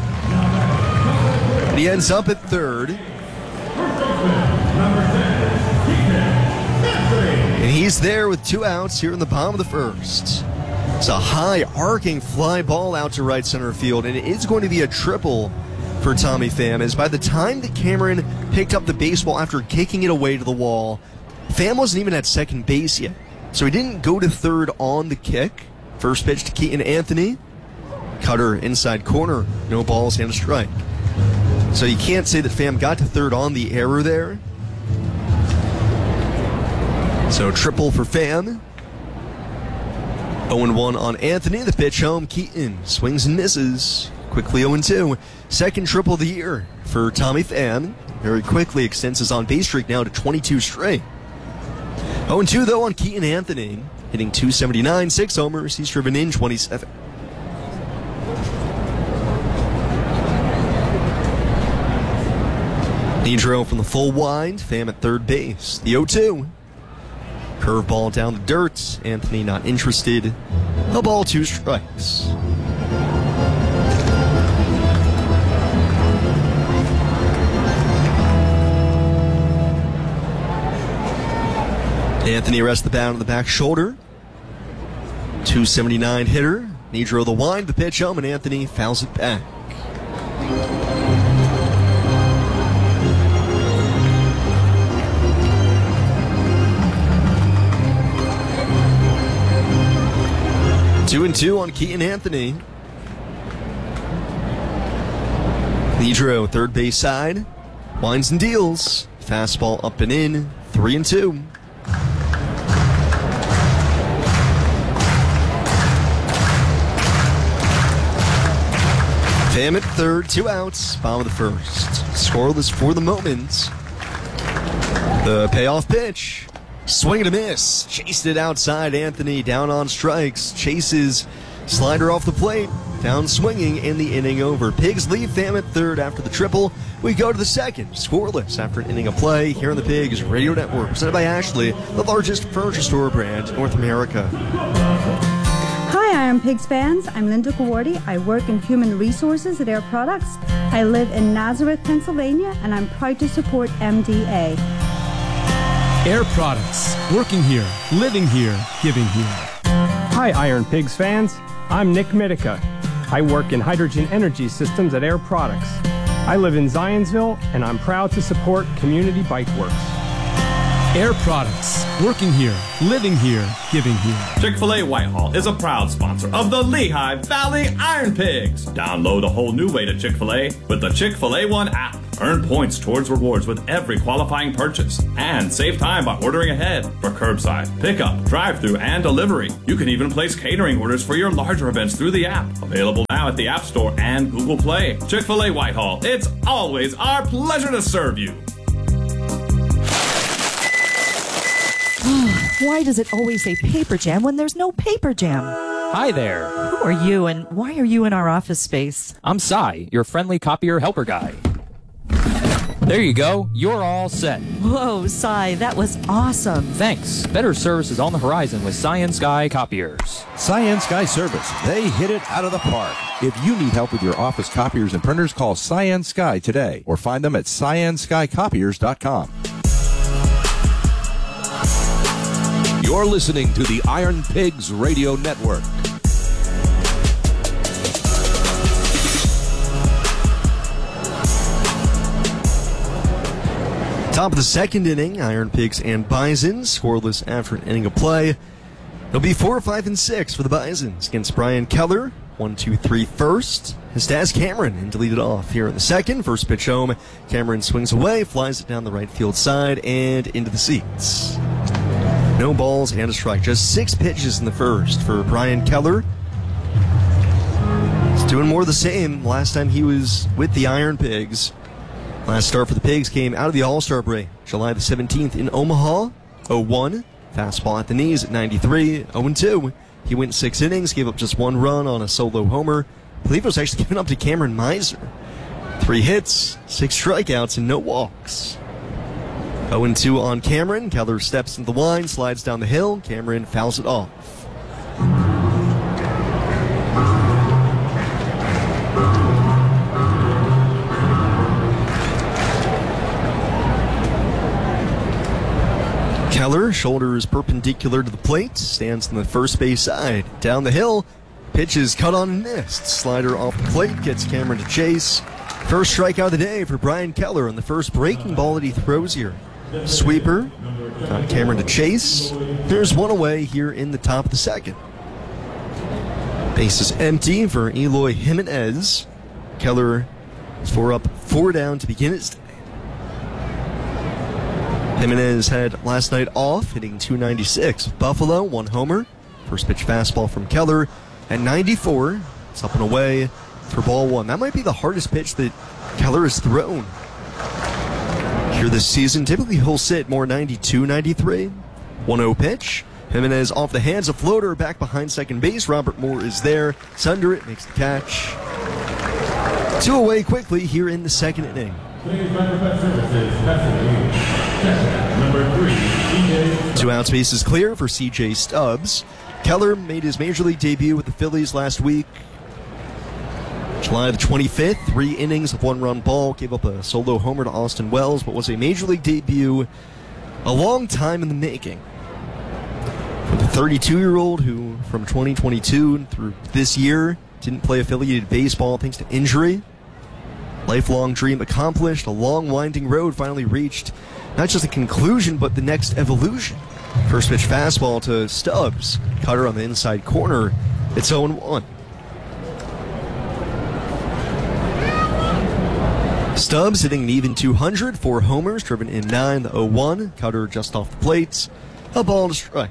And he ends up at third. And he's there with two outs here in the bottom of the first. It's a high arcing fly ball out to right center field, and it is going to be a triple for Tommy Pham, as by the time that Cameron picked up the baseball after kicking it away to the wall, Pham wasn't even at second base yet. So he didn't go to third on the kick. First pitch to Keaton Anthony. Cutter inside corner. No balls and a strike. So you can't say that Pham got to third on the error there. So triple for Pham. oh one on Anthony. The pitch home. Keaton swings and misses. Quickly oh two. Second triple of the year for Tommy Pham. Very quickly extends his on-base streak now to twenty-two straight. oh two though on Keaton Anthony. Hitting two seventy-nine, six homers. He's driven in twenty-seven. Nedro from the full wind. Pham at third base. The oh two. Curveball down the dirt. Anthony not interested. A ball, two strikes. Anthony rests the bat on the back shoulder. two seventy-nine hitter. Nedro the wind, the pitch home, and Anthony fouls it back. Two and two on Keaton Anthony. Nedro, third base side. Winds and deals. Fastball up and in. Three and two. Pham at third, two outs. Bottom of the first. Scoreless for the moment. The payoff pitch. Swing and a miss. Chased it outside. Anthony down on strikes. Chases slider off the plate. Down swinging in the inning over. Pigs leave Pham at third after the triple. We go to the second. Scoreless after an inning of play here on the Pigs Radio Network. Presented by Ashley, the largest furniture store brand in North America. Hi, Iron Pigs fans, I'm Linda Gawardi. I work in human resources at Air Products. I live in Nazareth, Pennsylvania, and I'm proud to support M D A. Air Products. Working here, living here, giving here. Hi, Iron Pigs fans. I'm Nick Mitica. I work in hydrogen energy systems at Air Products. I live in Zionsville, and I'm proud to support Community Bike Works. Air Products. Working here, living here, giving here. Chick-fil-A Whitehall is a proud sponsor of the Lehigh Valley Iron Pigs. Download a whole new way to Chick-fil-A with the Chick-fil-A One app. Earn points towards rewards with every qualifying purchase. And save time by ordering ahead for curbside, pickup, drive-thru, and delivery. You can even place catering orders for your larger events through the app. Available now at the App Store and Google Play. Chick-fil-A Whitehall. It's always our pleasure to serve you. Why does it always say paper jam when there's no paper jam? Hi there. Who are you and why are you in our office space? I'm Cy, your friendly copier helper guy. There you go. You're all set. Whoa, Cy, that was awesome. Thanks. Better service is on the horizon with Science Sky Copiers. Science Sky Service. They hit it out of the park. If you need help with your office copiers and printers, call Science Sky today or find them at science sky copiers dot com. You're listening to the Iron Pigs Radio Network. Top of the second inning, Iron Pigs and Bisons scoreless after an inning of play. It'll be four, five, and six for the Bisons against Brian Keller. One, two, three first. His Daz Cameron and deleted off here in the second. First pitch home. Cameron swings away, flies it down the right field side and into the seats. No balls and a strike. Just six pitches in the first for Brian Keller. He's doing more of the same. Last time he was with the Iron Pigs. Last start for the Pigs came out of the All-Star break, July the seventeenth in Omaha. oh one. Fastball at the knees at ninety-three. oh two. He went six innings, gave up just one run on a solo homer. I believe it was actually given up to Cameron Miser. Three hits, six strikeouts, and no walks. oh two on Cameron. Keller steps into the line, slides down the hill. Cameron fouls it off. Keller, shoulders perpendicular to the plate, stands on the first base side. Down the hill, pitch is cut on and missed. Slider off the plate, gets Cameron to chase. First strikeout of the day for Brian Keller on the first breaking ball that he throws here. Sweeper, got Cameron to chase. There's one away here in the top of the second. Base is empty for Eloy Jimenez. Keller is four up, four down to begin his day. Jimenez had last night off, hitting two ninety-six. Buffalo, one homer. First pitch fastball from Keller at ninety-four. It's up and away for ball one. That might be the hardest pitch that Keller has thrown here this season. Typically he'll sit more ninety-two, ninety-three. one oh pitch. Jimenez off the hands, a floater back behind second base. Robert Moore is there. It's under it, makes the catch. Two away quickly here in the second inning. Two outs, base is clear for C J Stubbs. Keller made his major league debut with the Phillies last week. July the twenty-fifth, three innings of one-run ball, gave up a solo homer to Austin Wells, but was a major league debut a long time in the making. For the thirty-two-year-old who, from twenty twenty-two through this year, didn't play affiliated baseball thanks to injury. Lifelong dream accomplished, a long winding road finally reached. Not just a conclusion, but the next evolution. First pitch fastball to Stubbs. Cutter on the inside corner. It's oh one. Stubbs hitting an even two hundred, four homers, driven in nine, the oh one. Cutter just off the plate. A ball to strike.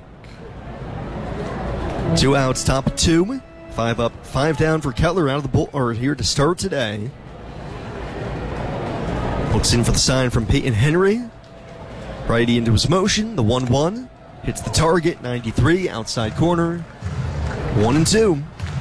Two outs, top of two. Five up, five down for Keller out of the bull, or here to start today. Looks in for the sign from Peyton Henry. Righty into his motion, the one one. Hits the target, ninety-three, outside corner. One and two.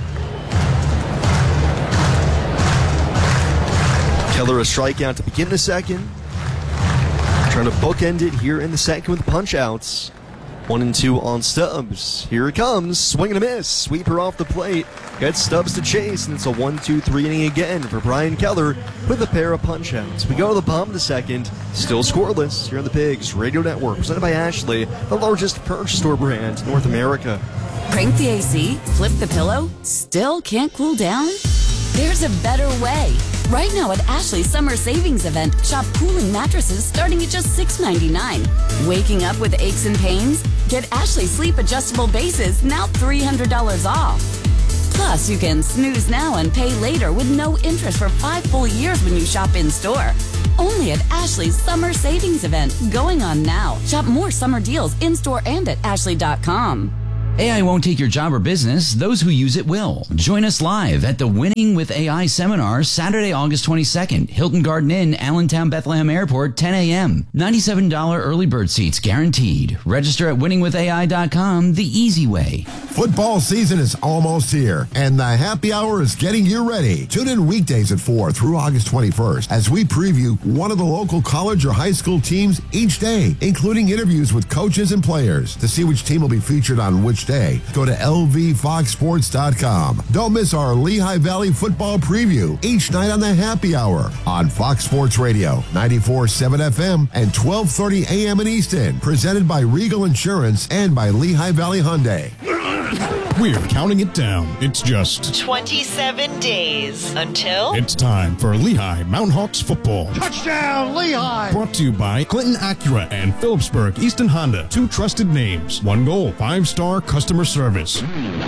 Keller a strikeout to begin the second. Trying to bookend it here in the second with punch outs. One and two on Stubbs. Here it comes. Swing and a miss. Sweeper off the plate. Gets Stubbs to chase, and it's a one two three inning again for Brian Keller with a pair of punch-outs. We go to the bottom of the second. Still scoreless here on the Pigs Radio Network, presented by Ashley, the largest furniture store brand in North America. Crank the A C? Flip the pillow? Still can't cool down? There's a better way. Right now at Ashley's Summer Savings Event, shop cooling mattresses starting at just six ninety-nine. Waking up with aches and pains? Get Ashley Sleep Adjustable Bases, now three hundred dollars off. Plus, you can snooze now and pay later with no interest for five full years when you shop in-store. Only at Ashley's Summer Savings Event, going on now. Shop more summer deals in-store and at ashley dot com. A I won't take your job or business. Those who use it will. Join us live at the Winning with A I seminar Saturday, August twenty-second. Hilton Garden Inn, Allentown Bethlehem Airport, ten a.m. ninety-seven dollars early bird seats guaranteed. Register at winning with A I dot com, the easy way. Football season is almost here, and the happy hour is getting you ready. Tune in weekdays at four through August twenty-first as we preview one of the local college or high school teams each day, including interviews with coaches and players. To see which team will be featured on which day, go to L V fox sports dot com. Don't miss our Lehigh Valley football preview each night on the happy hour on Fox Sports Radio, ninety-four point seven F M and twelve thirty A M in Easton. Presented by Regal Insurance and by Lehigh Valley Hyundai. We're counting it down. It's just twenty-seven days until it's time for Lehigh Mountain Hawks football. Touchdown, Lehigh! Brought to you by Clinton Acura and Phillipsburg Easton Honda. Two trusted names. One goal. Five-star customer service.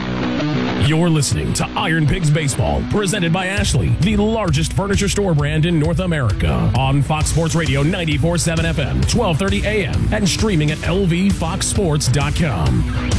You're listening to Iron Pigs Baseball, presented by Ashley, the largest furniture store brand in North America. On Fox Sports Radio ninety-four point seven F M, twelve thirty A M, and streaming at L V fox sports dot com.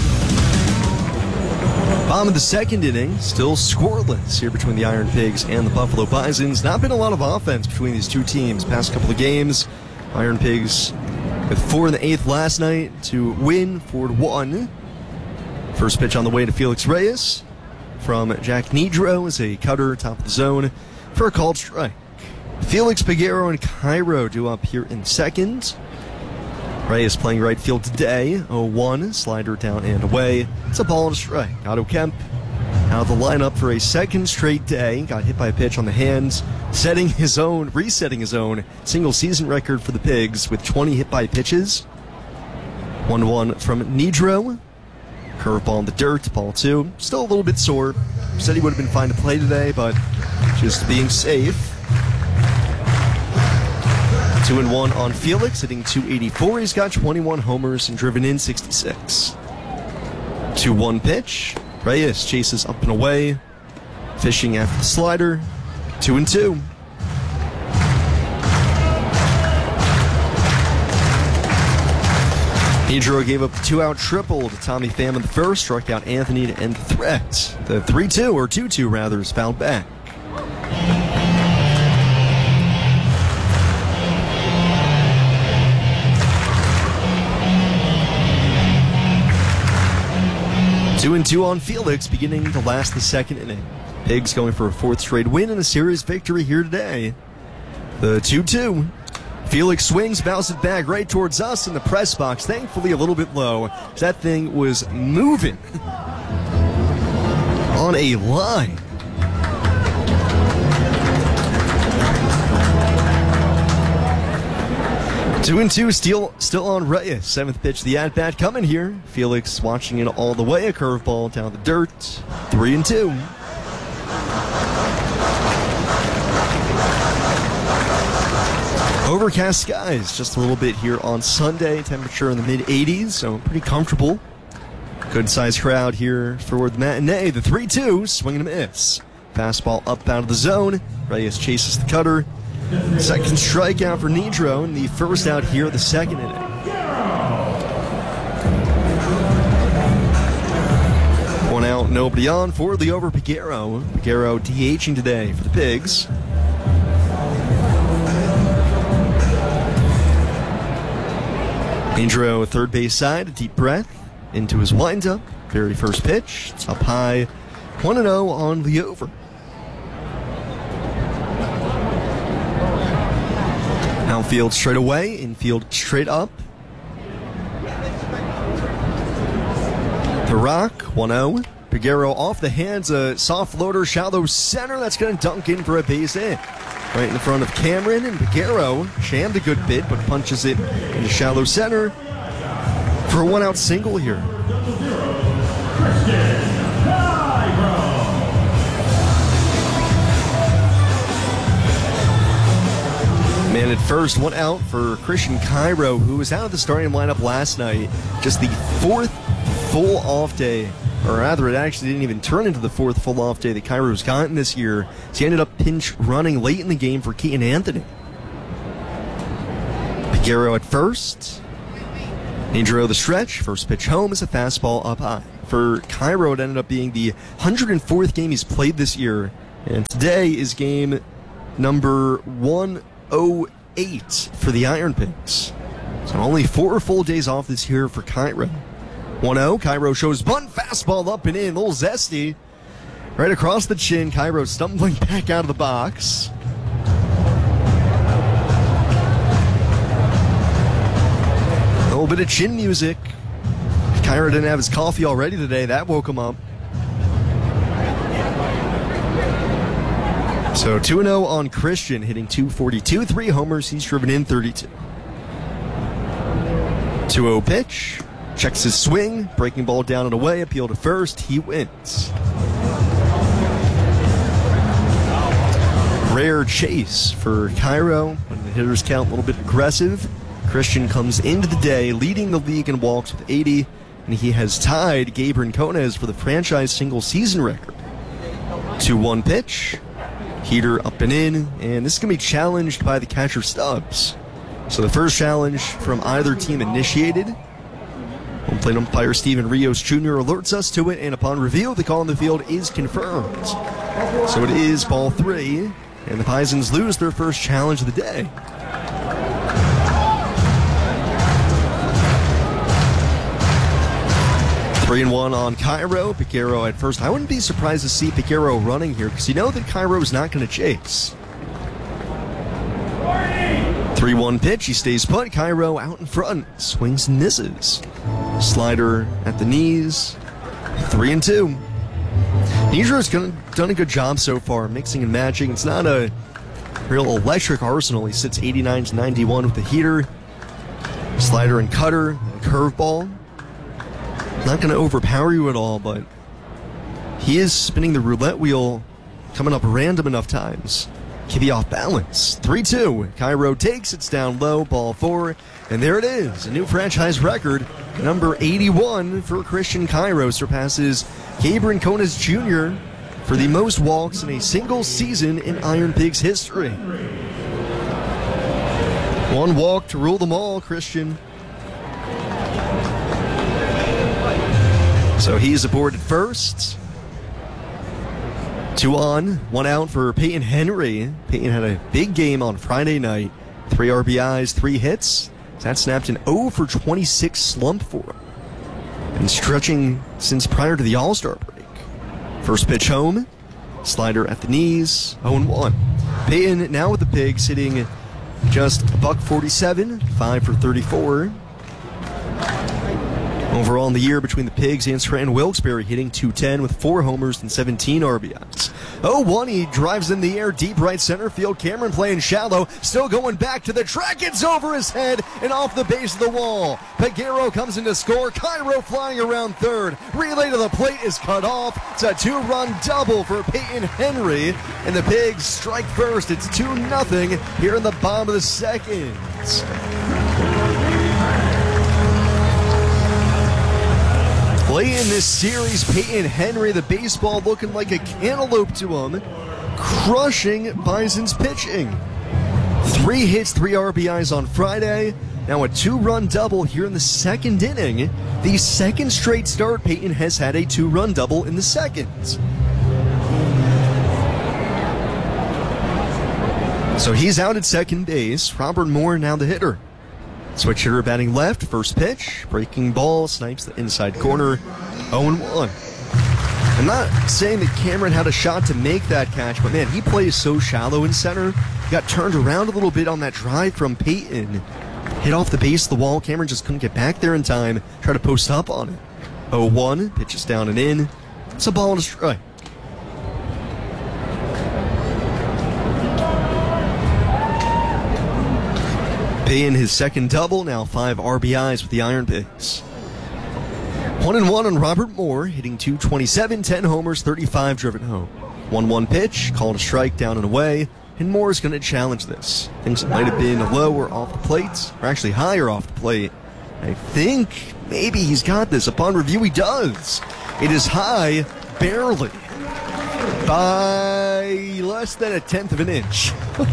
Bottom of the second inning, still scoreless here between the Iron Pigs and the Buffalo Bisons. Not been a lot of offense between these two teams past couple of games. Iron Pigs with four in the eighth last night to win four to one. First pitch on the way to Felix Reyes from Jack Nedro is a cutter top of the zone for a called strike. Felix, Peguero, and Cairo due up here in second. Reyes playing right field today. oh one, slider down and away. It's a ball and a strike. Otto Kemp out of the lineup for a second straight day. Got hit by a pitch on the hands, setting his own, resetting his own single season record for the Pigs with twenty hit by pitches. one one from Nedro. Curveball in the dirt, ball two. Still a little bit sore. Said he would have been fine to play today, but just being safe. Two and one on Felix, hitting two eighty-four. He's got twenty-one homers and driven in sixty-six. two one pitch. Reyes chases up and away. Fishing after the slider. Two and two. Nedro gave up a two-out triple to Tommy Pham in the first, struck out Anthony to end the threat. The three two, or two two rather, is fouled back. Two and two on Felix, beginning to last the second inning. Pigs going for a fourth straight win and a series victory here today. The two two. Felix swings, bounces it back right towards us in the press box. Thankfully a little bit low. That thing was moving on a line. Two and two, still, still on Reyes. Seventh pitch, the at-bat coming here. Felix watching it all the way. A curveball down the dirt. Three and two. Overcast skies just a little bit here on Sunday. Temperature in the mid eighties, so pretty comfortable. Good sized crowd here for the matinee. The three two, swing and a miss. Fastball up out of the zone. Reyes chases the cutter. Second strikeout for Nedro, and the first out here, the second inning. One out, nobody on for the over Peguero. Peguero DHing today for the Pigs. Nedro, third base side, a deep breath into his windup. Very first pitch, it's up high, one and oh on the over. Outfield straight away, infield straight up. Barak, one oh. Peguero off the hands, a soft floater, shallow center. That's going to dunk in for a base hit. Right in front of Cameron, and Peguero jammed a good bit, but punches it into shallow center for a one-out single here. Man at first, one out for Christian Cairo, who was out of the starting lineup last night. Just the fourth full off day. Or rather, it actually didn't even turn into the fourth full off day that Cairo's gotten this year. So he ended up pinch running late in the game for Keaton Anthony. Peguero at first. Pedro the stretch. First pitch home is a fastball up high. For Cairo, it ended up being the one hundred fourth game he's played this year. And today is game number one oh eight for the Iron Pigs. So only four full days off this year for Cairo. one oh, Cairo shows bunt, fastball up and in, a little zesty. Right across the chin, Cairo stumbling back out of the box. A little bit of chin music. Cairo didn't have his coffee already today, that woke him up. So two and oh on Christian, hitting two forty-two, three homers, he's driven in thirty-two. two oh pitch. Checks his swing, breaking ball down and away, appeal to first, he wins. Rare chase for Cairo. When the hitters count a little bit aggressive, Christian comes into the day leading the league in walks with eighty, and he has tied Gabe Rincones for the franchise single season record. two one pitch, heater up and in, and this is going to be challenged by the catcher Stubbs. So the first challenge from either team initiated. Home plate umpire Steven Rios Junior alerts us to it, and upon review, the call on the field is confirmed. So it is ball three, and the Pisons lose their first challenge of the day. Three and one on Cairo. Peguero at first. I wouldn't be surprised to see Peguero running here, because you know that Cairo is not going to chase. three one pitch, he stays put. Cairo out in front, swings and misses. Slider at the knees, three and two. Nidra's done a good job so far, mixing and matching. It's not a real electric arsenal. He sits eighty-nine to ninety-one with the heater, slider and cutter, and curveball. Not going to overpower you at all, but he is spinning the roulette wheel, coming up random enough times. Can be off balance. three two. Cairo takes, it's down low, ball four. And there it is, a new franchise record. Number eighty-one for Christian Cairo surpasses Gabe Rincones Junior for the most walks in a single season in Iron Pigs history. One walk to rule them all, Christian. So he's aboard at first. Two on, one out for Peyton Henry. Peyton had a big game on Friday night. Three R B Is, three hits. That snapped an oh for twenty-six slump for him. And stretching since prior to the All-Star break. First pitch home. Slider at the knees. oh and one. Peyton now with the Pigs hitting just a buck forty-seven, five for thirty-four. Overall in the year between the Pigs and Scranton Wilkes-Barre hitting two ten with four homers and seventeen R B Is. oh one, he drives in the air, deep right center field. Cameron playing shallow, still going back to the track. It's over his head and off the base of the wall. Peguero comes in to score. Cairo flying around third. Relay to the plate is cut off. It's a two-run double for Peyton Henry. And the Pigs strike first. It's two nothing here in the bottom of the second. Late in this series, Peyton Henry, the baseball looking like a cantaloupe to him, crushing Bison's pitching. Three hits, three R B Is on Friday. Now a two-run double here in the second inning. The second straight start, Peyton has had a two-run double in the second. So he's out at second base. Robert Moore now the hitter. Switch hitter batting left, first pitch, breaking ball, snipes the inside corner, oh and one. I'm not saying that Cameron had a shot to make that catch, but man, he plays so shallow in center. He got turned around a little bit on that drive from Peyton. Hit off the base of the wall. Cameron just couldn't get back there in time, try to post up on it. oh one, pitches down and in. It's a ball and a strike. Paying his second double, now five R B Is with the Iron Pigs. One and one on Robert Moore, hitting two twenty-seven, ten homers, thirty-five driven home. one one pitch, called a strike down and away, and Moore is going to challenge this. Things that might have been lower off the plate, or actually higher off the plate. I think maybe he's got this. Upon review, he does. It is high, barely, by less than a tenth of an inch.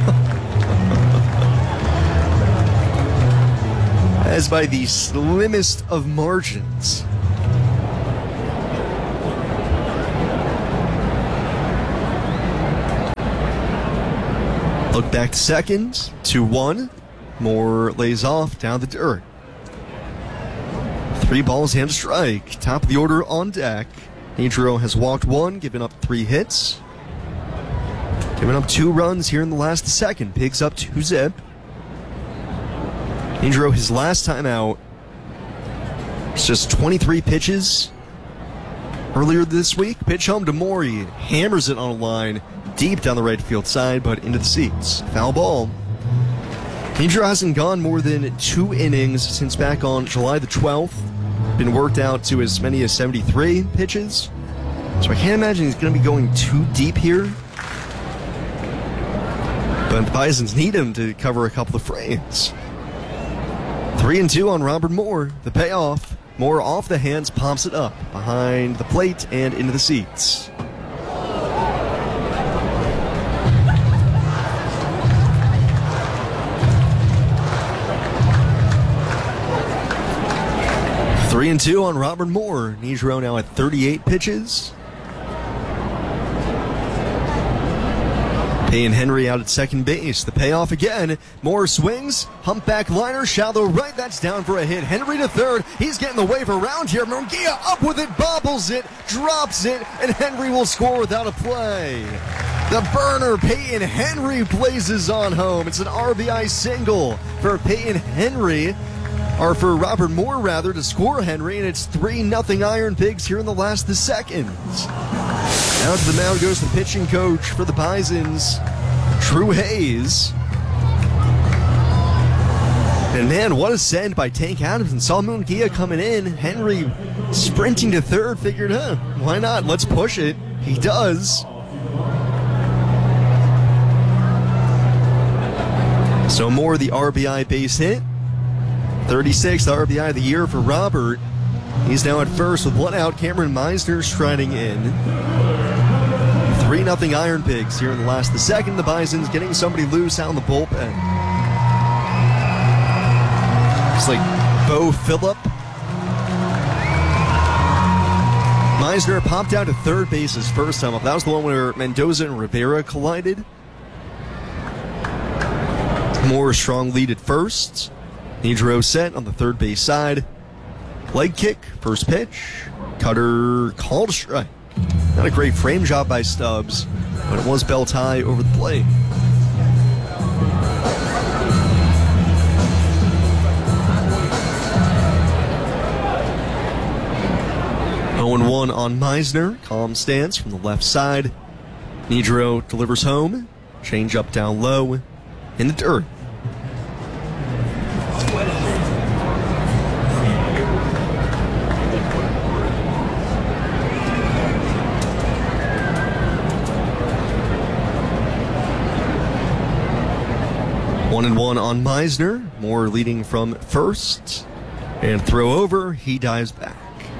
As by the slimmest of margins. Look back to second, two one. Moore lays off down the dirt. Three balls and a strike. Top of the order on deck. Nidro has walked one, given up three hits. Giving up two runs here in the last second. Pigs up two zip. Nidro, his last time out, it's just twenty-three pitches earlier this week. Pitch home to Moore. He hammers it on a line deep down the right field side, but into the seats. Foul ball. Nidro hasn't gone more than two innings since back on July the twelfth. Been worked out to as many as seventy-three pitches. So I can't imagine he's going to be going too deep here. But the Bisons need him to cover a couple of frames. Three and two on Robert Moore. The payoff. Moore off the hands, pops it up behind the plate and into the seats. Three and two on Robert Moore. Nidro now at thirty-eight pitches. Payne Henry out at second base. The payoff again. Moore swings. Humpback liner. Shallow right. That's down for a hit. Henry to third. He's getting the wave around here. Munguia up with it. Bobbles it. Drops it. And Henry will score without a play. The burner, Peyton Henry, blazes on home. It's an R B I single for Peyton Henry. Or for Robert Moore, rather, to score Henry. And it's three nothing Iron Pigs here in the last the second. Now to the mound goes the pitching coach for the Bisons, Drew Hayes. And man, what a send by Tank Adams. And saw Munguia coming in. Henry sprinting to third, figured, huh, why not? Let's push it. He does. So Moore, the R B I base hit. thirty-sixth R B I of the year for Robert. He's now at first with one out. Cameron Meisner striding in. three nothing Iron Pigs here in the last the second. The Bisons getting somebody loose out in the bullpen. It's like Bo Phillip. Meisner popped out to third base his first time up. That was the one where Mendoza and Rivera collided. Moore strong lead at first. Nidro set on the third base side. Leg kick, first pitch. Cutter called a strike. Not a great frame job by Stubbs, but it was belt high over the plate. oh and one on Meisner. Calm stance from the left side. Nidro delivers home. Change up down low in the dirt. One and one on Meisner. Moore leading from first. And throw over. He dives back.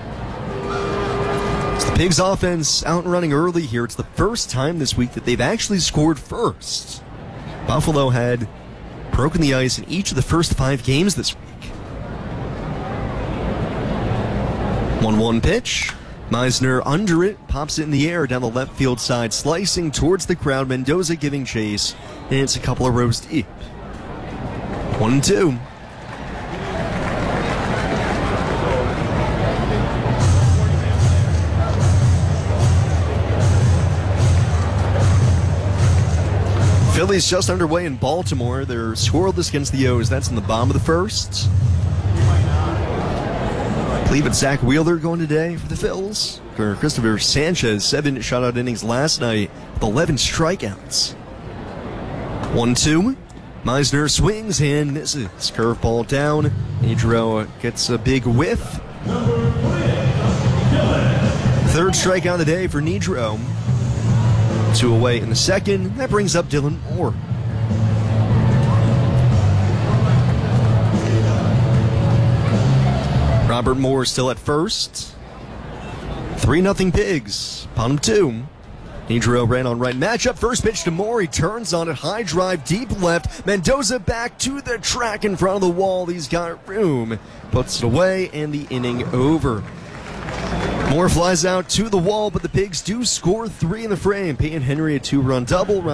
It's the Pigs offense out and running early here. It's the first time this week that they've actually scored first. Buffalo had broken the ice in each of the first five games this week. one one pitch. Meisner under it, pops it in the air down the left field side, slicing towards the crowd. Mendoza giving chase, and it's a couple of rows deep. One and two. Phillies just underway in Baltimore. They're scoreless against the O's. That's in the bottom of the first. believe it's Zach Wheeler going today for the Phils. For Christopher Sanchez, seven shutout innings last night with eleven strikeouts. one two. Meisner swings and misses. Curveball down. Nidro gets a big whiff. Third strikeout of the day for Nidro. Two away in the second. That brings up Dylan Moore. Robert Moore still at first. three nothing Pigs. Bottom two. Nidro ran on right. Matchup. First pitch to Moore. He turns on it. High drive. Deep left. Mendoza back to the track in front of the wall. He's got room. Puts it away and the inning over. Moore flies out to the wall, but the Pigs do score three in the frame. Peyton Henry a two-run double.